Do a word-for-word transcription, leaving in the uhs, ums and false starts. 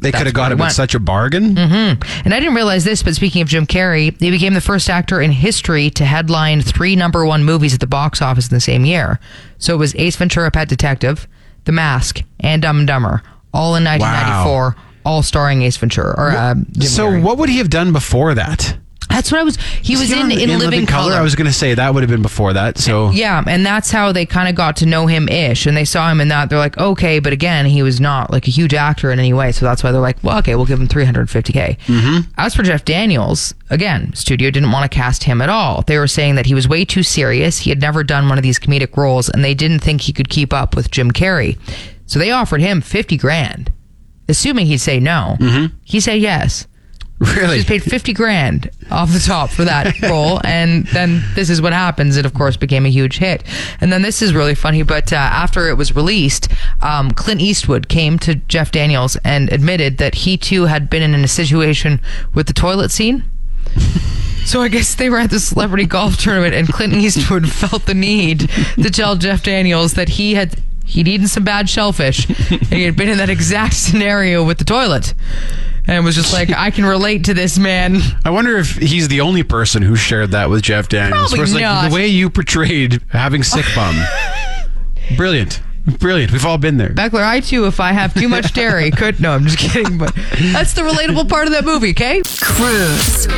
They could have got him at such a bargain. Mm-hmm. And I didn't realize this, but speaking of Jim Carrey, he became the first actor in history to headline three number one movies at the box office in the same year. So it was Ace Ventura: Pet Detective, The Mask, and Dumb and Dumber, all in nineteen ninety-four, wow. all starring Ace Ventura. Or, uh, Jim so Carrey. What would he have done before that? That's what I was. He was in, in, in Living, Living Color. Color. I was going to say that would have been before that. So yeah, and that's how they kind of got to know him ish, and they saw him in that. They're like, okay, but again, he was not like a huge actor in any way, so that's why they're like, well, okay, we'll give him three hundred fifty K. Mm-hmm. As for Jeff Daniels, again, studio didn't want to cast him at all. They were saying that he was way too serious. He had never done one of these comedic roles, and they didn't think he could keep up with Jim Carrey, so they offered him fifty grand, assuming he'd say no. Mm-hmm. He said yes. Really? He's paid fifty grand off the top for that role, and then this is what happens. It, of course, became a huge hit. And then this is really funny, but uh, after it was released, um, Clint Eastwood came to Jeff Daniels and admitted that he, too, had been in a situation with the toilet scene. So I guess they were at the celebrity golf tournament, and Clint Eastwood felt the need to tell Jeff Daniels that he had... He'd eaten some bad shellfish, and he had been in that exact scenario with the toilet. And was just like, I can relate to this, man. I wonder if he's the only person who shared that with Jeff Daniels. Probably like, not. The way you portrayed having sick bum. Brilliant. Brilliant. We've all been there. Beckler, I too, if I have too much dairy, could... No, I'm just kidding. But that's the relatable part of that movie, okay? Cruise.